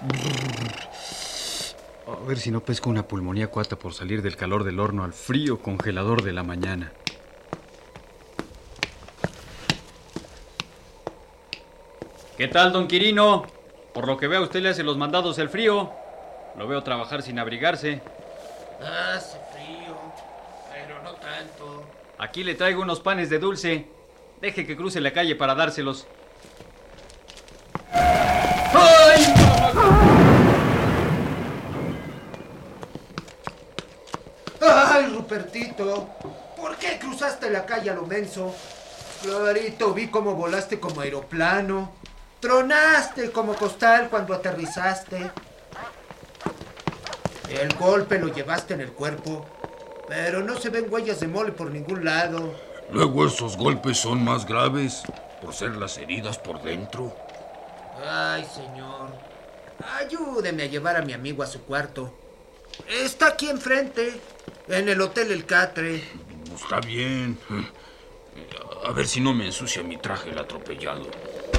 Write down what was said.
A ver si no pesco una pulmonía cuata por salir del calor del horno al frío congelador de la mañana. ¿Qué tal, don Quirino? Por lo que veo, usted le hace los mandados el frío. Lo veo trabajar sin abrigarse. Hace frío, pero no tanto. Aquí le traigo unos panes de dulce. Deje que cruce la calle para dárselos. ¡Ay! ¡Ay, Rupertito! ¿Por qué cruzaste la calle a lo menso? Clarito, vi cómo volaste como aeroplano. Tronaste como costal cuando aterrizaste. El golpe lo llevaste en el cuerpo, pero no se ven huellas de mole por ningún lado. Luego esos golpes son más graves por ser las heridas por dentro. Ay, señor. Ayúdeme a llevar a mi amigo a su cuarto. Está aquí enfrente, en el Hotel El Catre. Está bien. A ver si no me ensucia mi traje el atropellado.